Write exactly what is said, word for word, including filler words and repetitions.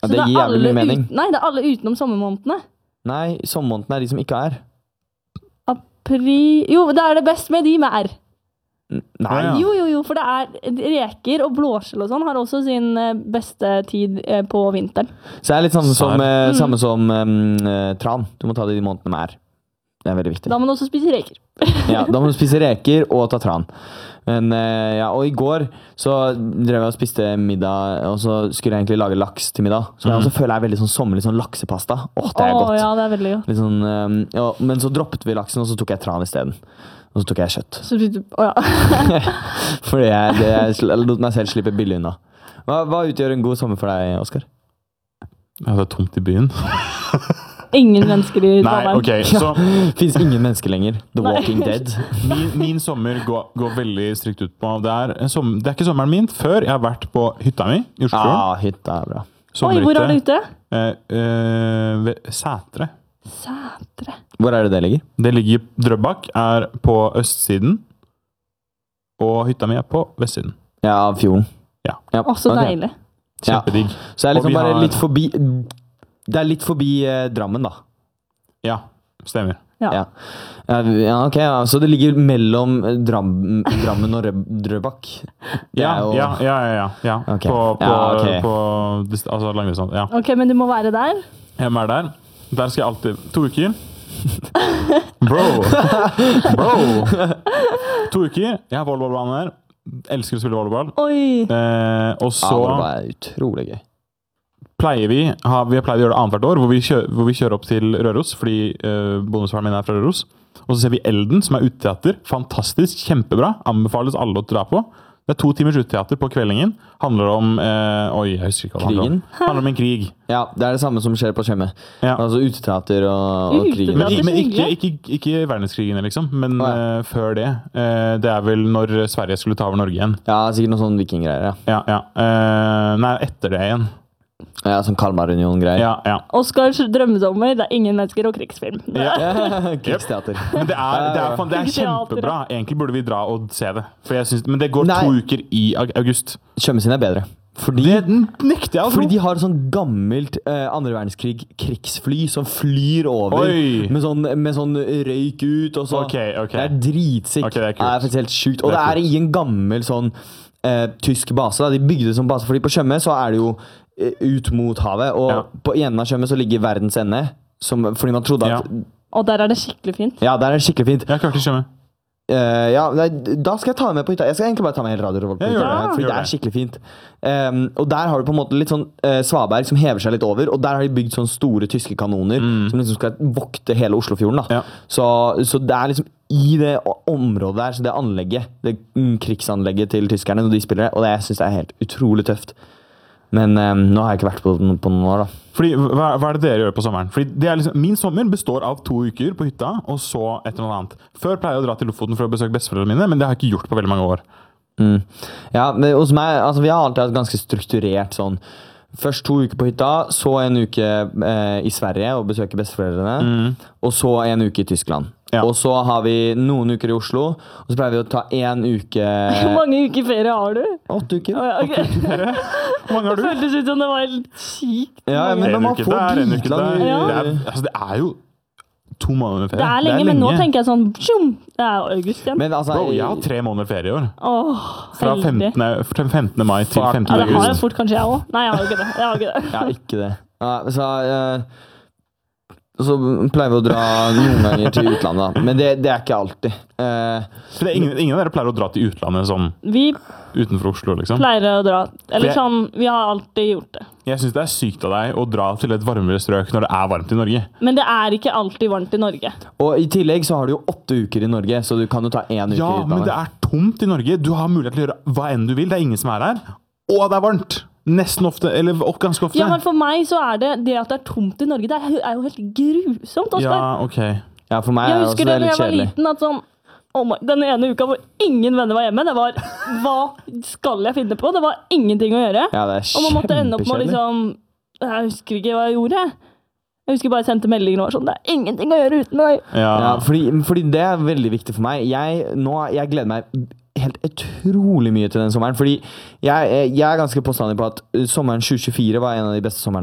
Ja, det gir jævlig mye mening. Ut, nei, det er alle utenom sommermånedene. Nei, sommermånedene er de som ikke er. April... Jo, det er det best med de med R. Nei. Jo, jo, jo, for det er reker og blåskjell og sånn har også sin beste tid på vinteren. Så det er litt samme som, mm. samme som um, tran. Du må ta det i de månedene med R. Det er veldig viktig. Da må du også spise reker. Ja, da må du spise reker og ta tran. Men, uh, ja, og i går så drev jeg og spiste middag, og så skulle jeg egentlig lage laks til middag. Så jeg også føler jeg er veldig sånn sommerlig sånn laksepasta. Åh, det er Åh, godt. Ja, det er veldig godt. Litt sånn, um, ja, men så droppet vi laksen, og så tok jeg tran i stedet. Og så tok jeg kjøtt. Så du, å ja. Fordi jeg, det, jeg lot meg selv slippe billig unna. Hva, hva utgjør en god sommer for deg, Oskar? Ja, det er tomt i byen. Ingen mennesker i Trondheim. Nei, ok, så... Finnes ingen mennesker lenger. The Nei. Walking Dead. Min, min sommer går, går veldig strikt ut på. Det er, en sommer, det er ikke sommeren min før jeg har vært på hytta mi i Oslofjorden. Ah, hytta er bra. Oi, hvor er det ute? Eh, eh, ved Sætre. Sætre. Hvor er det det ligger? Det ligger i Drøbak, er på østsiden, og hytta mi er på vestsiden. Ja, av fjorden. Ja. Ja. Også Okay. deilig. Kjempedigg. Ja. Så er det Og liksom vi bare har- litt forbi... Det er litt forbi eh, Drammen, da. Ja, stemmer. Ja. Ja. Ja, ja, ok. Ja. Så det ligger mellom Dram, Drammen og Røb- Drøbak. Det Ja, er jo- ja, ja, ja, ja, ja. Ok. På, på, Ja, ok. på dist- altså langdistanse, ja. Ok, men du må være der. Jeg er der. Der skal jeg alltid... To uker. Bro! Bro! To uker. Jeg har volleyballbane her. Elsker å spille volleyball. Oi. Eh, og Ja, så det er utrolig gøy. pleier vi, ha, vi har pleid å gjøre det annet hvert år, hvor vi, kjører, hvor vi kjører opp til Røros, fordi eh, bonusfaren min er fra Røros. Og så ser vi Elden, som er uteteater. Fantastisk, kjempebra. Anbefales alle å dra på. Det er to timers uteteater på kveldingen. Handler om, eh, oi, jeg husker ikke hva det handler om. Krigen? Handler om en krig. Ja, det er det samme som skjer på Tjøme. Ja. Altså uteteater og, og krigen. Men, det er men så ikke, hyggelig. ikke, ikke verdenskrigene, liksom. Men Å, ja. eh, før det. Eh, det er vel når Sverige skulle ta over Norge igjen. Ja, sikkert noen sånne vikinggreier, ja. Ja, ja. Eh, nei, etter det igjen. Ja, sånn Kalmarunion-greier. Ja, ja. Oscars drømmesommer, det er ingen mennesker og krigsfilm. Ja. Krigsteater. Men det er, det, er, fan- det er kjempebra. Egentlig burde vi dra og se det. For jeg synes, men det går Nei. to uker i ag- august. Tjøme sin er bedre. Fordi, Det nekter jeg å fordi tro. de har sånn gammelt eh, andre verdenskrig krigsfly som flyr over Oi. med sånn, med sånn røyk ut og så. Ok, ok. Det er dritsikt. Ok, det er kult. Det er faktisk helt sjukt. Og Det det er er i en gammel sånn eh, tysk base. Da. De bygde det som base, fordi på Tjøme så er det jo eh, ut mot havet, og Ja. på enden av Tjøme så ligger verdens ende, som, fordi man trodde at Ja. Og der er det skikkelig fint. ja, der er det skikkelig fint. Jeg klarte ikke å skjønne. Eh, ja, nei, da skal jeg ta det med på hytta. Jeg skal egentlig bare ta med hele Radio Revolt på Ja, hytta, gjør det. fordi Gjør det er det. skikkelig fint. Um, og der har du på en måte litt sånn uh, svaberg som hever seg litt over, og der har de bygd sånne store tyske kanoner som liksom skal vokte hele Oslofjorden. Da. Ja. Så, så det er liksom i det o- området der, så det anlegget, det mm, krigsanlegget til tyskerne når de spiller det, og det jeg synes det er helt utrolig tøft. Men um, nå har jeg ikke vært på, den på noen år, da. Fordi, hva, hva er det dere gjør på sommeren? Fordi det er liksom, min sommer består av to uker på hytta, og så et eller annet. Før pleier jeg å dra til Lofoten for å besøke besteforeldrene mine, men det har jeg ikke gjort på veldig mange år. Mm. Ja, men hos meg, altså vi har alltid hatt ganske strukturert sånn. Først to uker på hytta, så en uke eh, i Sverige og besøke besteforeldrene, og så en uke i Tyskland. Ja. Og så har vi noen uker i Oslo, og så pleier vi å ta en uke... Hvor mange uker ferie har du? Åtte uker. Å, ja, ok. Hvor mange har du? Det føltes ut som det var helt sykt. Ja, men En når man uke får der, en uke dritlang... der. Ja. Det er, altså, det er jo to måneder med Det ferie. er lenge, men nå tenker jeg sånn tjum, det er jo august igjen. Men altså... Bro, jeg har tre måneder ferie i år. Åh, Fra heldig. femtende, fra femtende mai til Fuck. Ja, femtende det har jeg august. fort kanskje jeg også. Nei, jeg har jo ikke det. Jeg har ikke det. Ja, ikke det. Ja, så... eh, så pleier vi å dra noen ganger til utlandet, da. Men det, det er ikke alltid. Eh, For det er ingen, ingen av dere pleier å dra til utlandet sånn Vi utenfor Oslo, liksom. pleier å dra. Eller For jeg- sånn, vi har alltid gjort det. Jeg synes det er sykt av deg å dra til et varmere strøk når det er varmt i Norge. Men det er ikke alltid varmt i Norge. og i tillegg så har du jo åtte uker i Norge, så du kan jo ta en uke Ja, i men det utlandet. er tomt i Norge. Du har mulighet til å gjøre hva enn du vil. Det er ingen som er her. Og det er varmt. Nesten ofte, eller og ganske ofte. Ja, men for meg så er det det at det er tomt i Norge, det er, er jo helt grusomt, Oskar. Ja, ok. Ja, for meg Jeg er også husker det det da litt jeg var kjedelig. liten, at sånn oh my, den ene uka hvor ingen venner var hjemme, det var hva skal jeg finne på? Det var ingenting å gjøre. Ja, det er Og man måtte ende opp med å kjempekjedelig. liksom Jeg husker ikke hva jeg gjorde. Jeg husker bare jeg sendte meldinger og var sånn, det er ingenting å gjøre uten meg. Ja. Ja, fordi, fordi det er veldig viktig for meg. Jeg, nå, jeg gleder meg helt utrolig mye til den sommeren, fordi jeg, jeg er ganske påstandig på at sommeren tjue tjuefire var en av de beste somrene